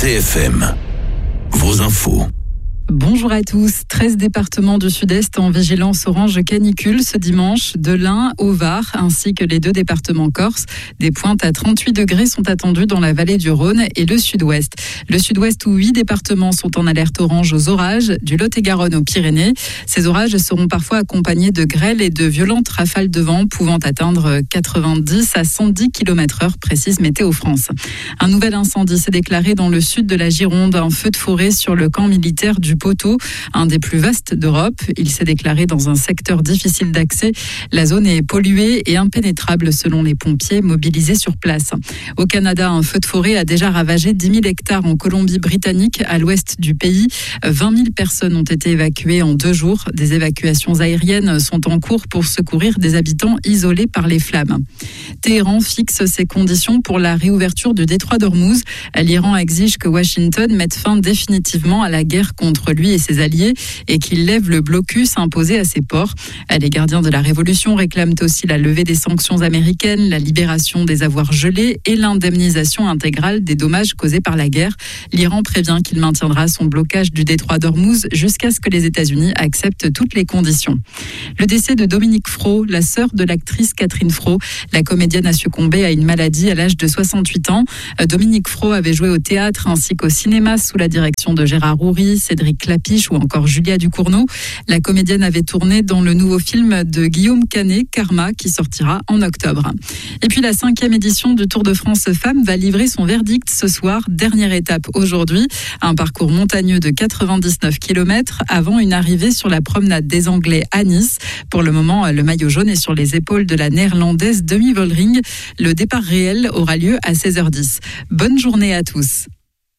CFM, vos infos. Bonjour à tous. 13 départements du Sud-Est en vigilance orange canicule ce dimanche, de l'Ain au Var, ainsi que les 2 départements corses. Des pointes à 38 degrés sont attendues dans la vallée du Rhône et le Sud-Ouest. Le Sud-Ouest où 8 départements sont en alerte orange aux orages, du Lot-et-Garonne aux Pyrénées. Ces orages seront parfois accompagnés de grêle et de violentes rafales de vent pouvant atteindre 90 à 110 km/h, précise Météo France. Un nouvel incendie s'est déclaré dans le sud de la Gironde, un feu de forêt sur le camp militaire du Poteau, un des plus vastes d'Europe. Il s'est déclaré dans un secteur difficile d'accès. La zone est polluée et impénétrable selon les pompiers mobilisés sur place. Au Canada, un feu de forêt a déjà ravagé 10 000 hectares en Colombie-Britannique, à l'ouest du pays. 20 000 personnes ont été évacuées en 2 jours. Des évacuations aériennes sont en cours pour secourir des habitants isolés par les flammes. Téhéran fixe ses conditions pour la réouverture du détroit d'Ormuz. L'Iran exige que Washington mette fin définitivement à la guerre contre lui et ses alliés et qu'il lève le blocus imposé à ses ports. Les gardiens de la révolution réclament aussi la levée des sanctions américaines, la libération des avoirs gelés et l'indemnisation intégrale des dommages causés par la guerre. L'Iran prévient qu'il maintiendra son blocage du détroit d'Ormuz jusqu'à ce que les États-Unis acceptent toutes les conditions. Le décès de Dominique Fro, la sœur de l'actrice Catherine Fro. La comédienne a succombé à une maladie à l'âge de 68 ans. Dominique Fro avait joué au théâtre ainsi qu'au cinéma sous la direction de Gérard Houry, Cédric Clapiche ou encore Julia Ducournau. La comédienne avait tourné dans le nouveau film de Guillaume Canet, Karma, qui sortira en octobre. Et puis la 5e édition du Tour de France Femmes va livrer son verdict ce soir. Dernière étape aujourd'hui, un parcours montagneux de 99 km avant une arrivée sur la promenade des Anglais à Nice. Pour le moment, le maillot jaune est sur les épaules de la néerlandaise Demi Vollering. Le départ réel aura lieu à 16h10. Bonne journée à tous.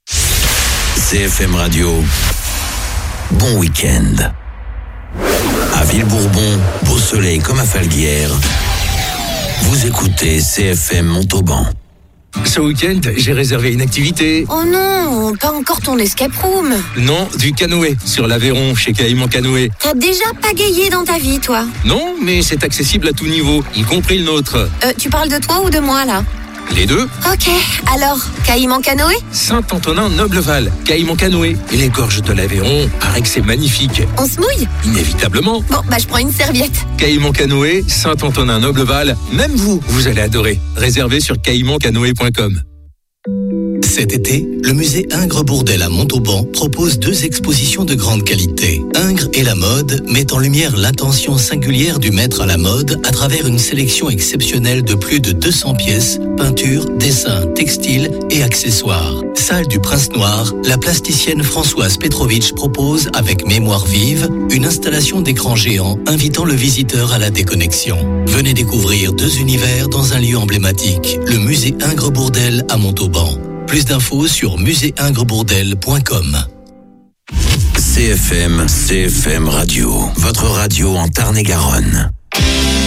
CFM Radio. Bon week-end. À Villebourbon, beau soleil comme à Falguière. Vous écoutez CFM Montauban. Ce week-end, j'ai réservé une activité. Oh non, pas encore ton escape room. Non, du canoë, sur l'Aveyron, chez Caïman Canoë. T'as déjà pagayé dans ta vie, toi? Non, mais c'est accessible à tout niveau, y compris le nôtre. Tu parles de toi ou de moi, là? Les deux. Ok, alors, Caïman Canoë? Saint-Antonin-Nobleval, Caïman Canoë. Et les gorges de l'Aveyron, paraît que c'est magnifique. On se mouille? Inévitablement. Bon, je prends une serviette. Caïman Canoë, Saint-Antonin-Nobleval, même vous allez adorer. Réservez sur caïmancanoë.com. Cet été, le musée Ingres-Bourdelle à Montauban propose 2 expositions de grande qualité. Ingres et la mode met en lumière l'intention singulière du maître à la mode à travers une sélection exceptionnelle de plus de 200 pièces, peintures, dessins, textiles et accessoires. Salle du Prince Noir, la plasticienne Françoise Petrovitch propose, avec mémoire vive, une installation d'écran géant invitant le visiteur à la déconnexion. Venez découvrir 2 univers dans un lieu emblématique, le musée Ingres-Bourdelle à Montauban. Plus d'infos sur muséingresbourdelle.com. CFM Radio, votre radio en Tarn-et-Garonne.